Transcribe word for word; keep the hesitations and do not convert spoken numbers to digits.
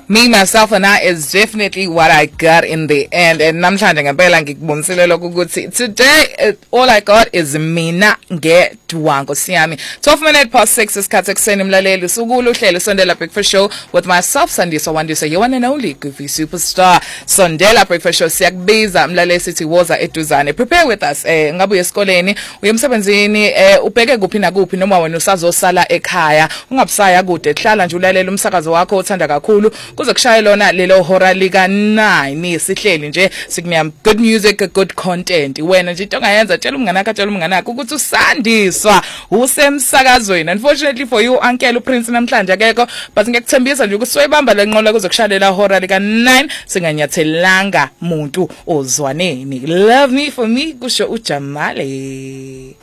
Me, myself, and I is definitely what I got in the end. And namhlanje ngempela ngikubonisile lokho ukuthi today uh, all I got is mina ngedwa Nkosi yami. twelve minutes past six isikhathi ekseni mlaleli usukulu uhlelo Sondela Breakfast Show with myself Sandiso Wandiso, your one and only goofy superstar. Sondela Breakfast Show siyakubiza mlaleli sithi woza eduzane. Prepare with us. Eh ngabuye esikoleni, uye emsebenzini, eh ubheke kuphi na kuphi noma wena usazosala ekhaya. Ungabusaya kude, hlala nje ulalela umsakazo wakho othanda kakhulu. Kuze kushaye lona lelo hora lika nine sihleli nje sikunyama good music, good content. Wena nje into ongayenza tshela umngane wakho, tshela umngane wakho ukuthi usandiswa usemsakazweni. Unfortunately for you uncle uPrince namhlanje akekho, but ngikuthembisa nje ukuthi soyibamba lenqola kuze kushalela hora lika nine singanyathelanga muntu ozwaneni. Love me for me kusho uJamale.